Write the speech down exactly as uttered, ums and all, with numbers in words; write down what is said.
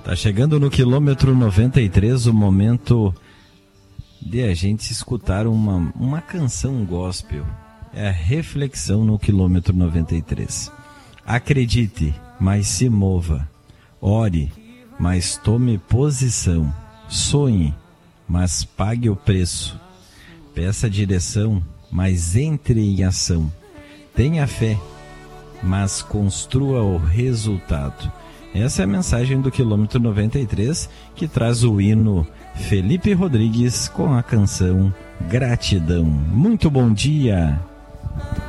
Tá chegando no quilômetro noventa e três o momento de a gente escutar uma, uma canção gospel. É a reflexão no quilômetro noventa e três. Acredite, mas se mova. Ore, mas tome posição. Sonhe, mas pague o preço. Peça direção, mas entre em ação. Tenha fé, mas construa o resultado. Essa é a mensagem do quilômetro noventa e três, que traz o hino Felipe Rodrigues com a canção Gratidão. Muito bom dia!